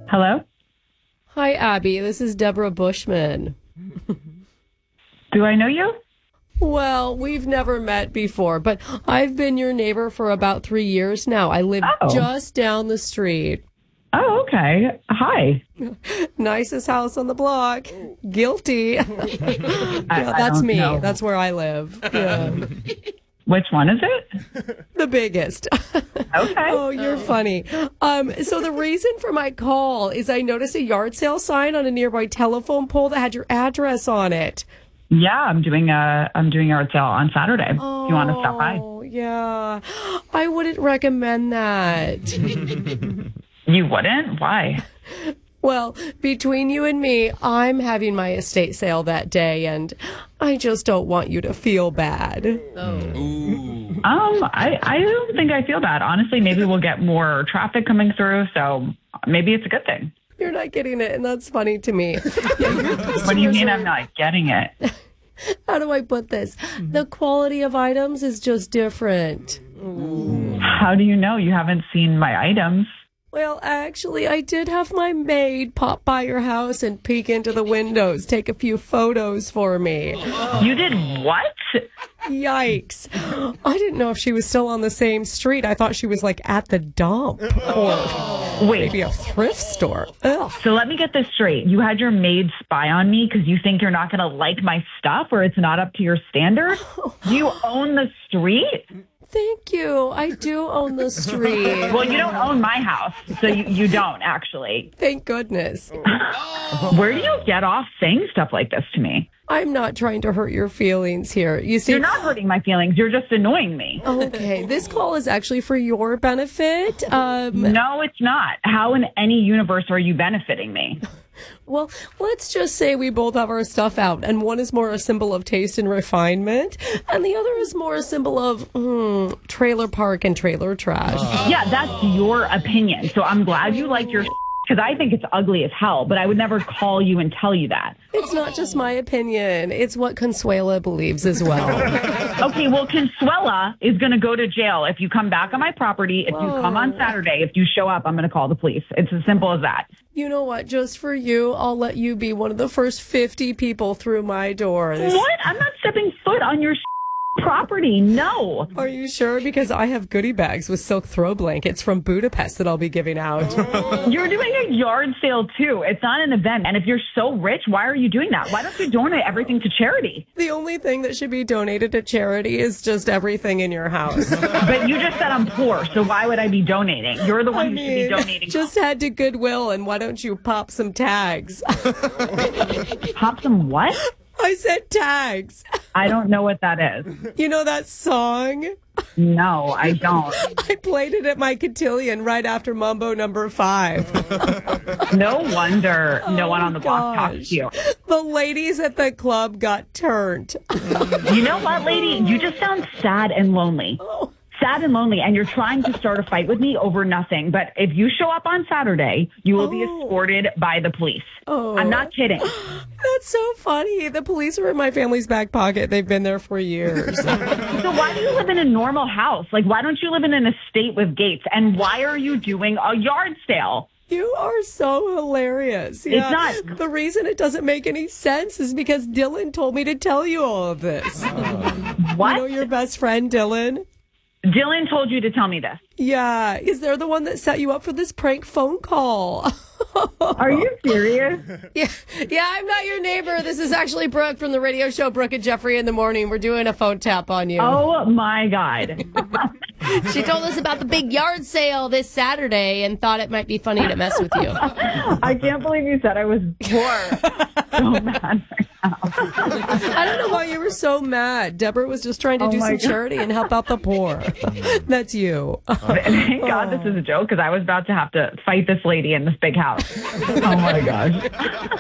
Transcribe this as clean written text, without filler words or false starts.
Hello? Hi, Abby. This is Deborah Bushman. Do I know you? Well, we've never met before, but I've been your neighbor for about 3 years now. I live just down the street. Oh, okay. Hi. Nicest house on the block. Guilty. That's me. Know. That's where I live. Yeah. Which one is it? The biggest. Okay. Oh, you're funny. So the reason for my call is I noticed a yard sale sign on a nearby telephone pole that had your address on it. Yeah, I'm doing a yard sale on Saturday. If you want to stop by. Oh, yeah. I wouldn't recommend that. You wouldn't? Why? Well, between you and me, I'm having my estate sale that day, and I just don't want you to feel bad. I don't think I feel bad. Honestly, maybe we'll get more traffic coming through, so maybe it's a good thing. You're not getting it, and that's funny to me. What do you mean I'm not getting it? How do I put this? The quality of items is just different. How do you know? You haven't seen my items. Well, actually, I did have my maid pop by your house and peek into the windows, take a few photos for me. You did what? Yikes. I didn't know if she was still on the same street. I thought she was like at the dump or maybe a thrift store. Ugh. So let me get this straight. You had your maid spy on me because you think you're not going to like my stuff or it's not up to your standard? You own the street? Thank you. I do own the street. Well, you don't own my house, so you don't, actually. Thank goodness. Where do you get off saying stuff like this to me? I'm not trying to hurt your feelings here. You see, you're not hurting my feelings. You're just annoying me. Okay, this call is actually for your benefit. No, it's not. How in any universe are you benefiting me? Well, let's just say we both have our stuff out, and one is more a symbol of taste and refinement, and the other is more a symbol of trailer park and trailer trash. Yeah, that's your opinion. So I'm glad you like your because I think it's ugly as hell, but I would never call you and tell you that. It's not just my opinion. It's what Consuela believes as well. Okay, well, Consuela is going to go to jail if you come back on my property, if you come on Saturday, if you show up, I'm going to call the police. It's as simple as that. You know what? Just for you, I'll let you be one of the first 50 people through my door. What? I'm not stepping foot on your property. No. Are you sure? Because I have goodie bags with silk throw blankets from Budapest that I'll be giving out. You're doing a yard sale too. It's not an event. And if you're so rich, why are you doing that? Why don't you donate everything to charity? The only thing that should be donated to charity is just everything in your house. But you just said I'm poor, so why would I be donating? You're the one who should be donating. Just head to Goodwill and why don't you pop some tags? Pop some what? I said tags. I don't know what that is. You know that song? No, I don't. I played it at my cotillion right after Mambo number 5. No wonder no one on the block talks to you. The ladies at the club got turned. You know what, lady? You just sound sad and lonely. Sad and lonely, and you're trying to start a fight with me over nothing. But if you show up on Saturday, you will be escorted by the police. I'm not kidding. That's so funny. The police are in my family's back pocket. They've been there for years. So why do you live in a normal house? Like, why don't you live in an estate with gates? And why are you doing a yard sale? You are so hilarious. Yeah. It's not. The reason it doesn't make any sense is because Dylan told me to tell you all of this. What? You know your best friend, Dylan? Dylan told you to tell me this. Yeah. Is there the one that set you up for this prank phone call? Are you serious? Yeah, I'm not your neighbor. This is actually Brooke from the radio show Brooke and Jeffrey in the Morning. We're doing a phone tap on you. Oh, my God. She told us about the big yard sale this Saturday and thought it might be funny to mess with you. I can't believe you said I was poor. So mad right now. I don't know why you were so mad. Deborah was just trying to do some charity and help out the poor. That's you. Thank God this is a joke because I was about to have to fight this lady in this big house. Oh, my gosh.